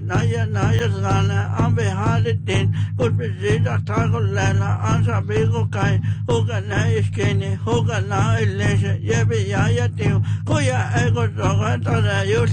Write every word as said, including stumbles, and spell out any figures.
Naya Naya Zana, Ambe Halitin, Pupizida Tagolana, Ansa Bego Kai, Hogana Iskene, Hogana Ilesha, Yebi Yaya Tim, Koya Ego Dogata,